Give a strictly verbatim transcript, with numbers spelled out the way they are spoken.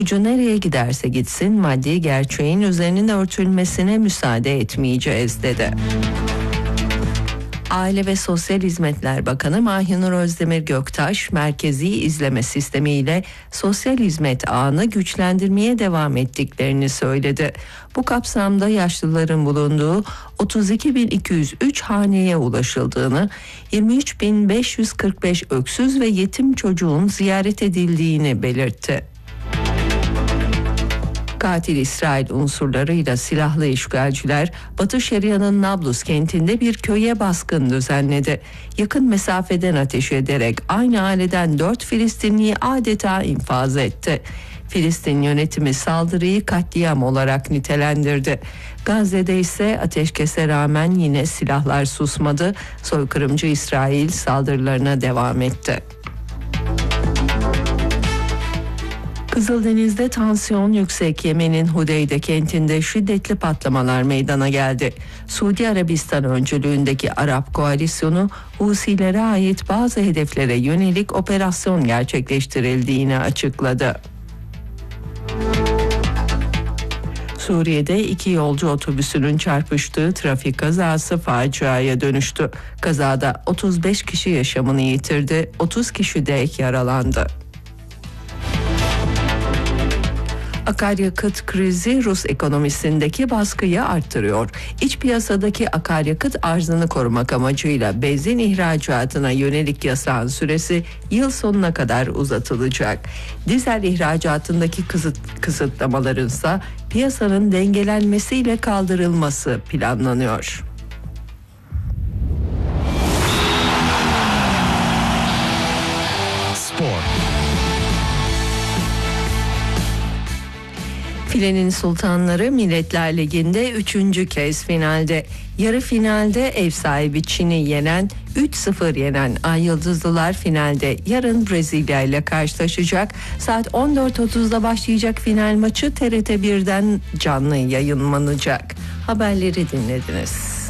Ucu nereye giderse gitsin maddi gerçeğin üzerinin örtülmesine müsaade etmeyeceğiz dedi. Aile ve Sosyal Hizmetler Bakanı Mahinur Özdemir Göktaş, merkezi izleme sistemiyle sosyal hizmet ağını güçlendirmeye devam ettiklerini söyledi. Bu kapsamda yaşlıların bulunduğu otuz iki bin iki yüz üç haneye ulaşıldığını, yirmi üç bin beş yüz kırk beş öksüz ve yetim çocuğun ziyaret edildiğini belirtti. Katil İsrail unsurlarıyla silahlı işgalciler Batı Şeria'nın Nablus kentinde bir köye baskın düzenledi. Yakın mesafeden ateş ederek aynı aileden dört Filistinliyi adeta infaz etti. Filistin yönetimi saldırıyı katliam olarak nitelendirdi. Gazze'de ise ateşkese rağmen yine silahlar susmadı. Soykırımcı İsrail saldırılarına devam etti. Kızıldeniz'de tansiyon yüksek. Yemen'in Hudeyde kentinde şiddetli patlamalar meydana geldi. Suudi Arabistan öncülüğündeki Arap koalisyonu Husilere ait bazı hedeflere yönelik operasyon gerçekleştirildiğini açıkladı. Suriye'de iki yolcu otobüsünün çarpıştığı trafik kazası faciaya dönüştü. Kazada otuz beş kişi yaşamını yitirdi, otuz kişi de yaralandı. Akaryakıt krizi Rus ekonomisindeki baskıyı arttırıyor. İç piyasadaki akaryakıt arzını korumak amacıyla benzin ihracatına yönelik yasağın süresi yıl sonuna kadar uzatılacak. Dizel ihracatındaki kısıt, kısıtlamaların ise piyasanın dengelenmesiyle kaldırılması planlanıyor. Spor. Filenin Sultanları Milletler Ligi'nde üçüncü kez finalde. Yarı finalde ev sahibi Çin'i yenen, üç sıfır yenen Ay Yıldızlılar finalde yarın Brezilya ile karşılaşacak. Saat on dört otuzda başlayacak final maçı T R T birden canlı yayınlanacak. Haberleri dinlediniz.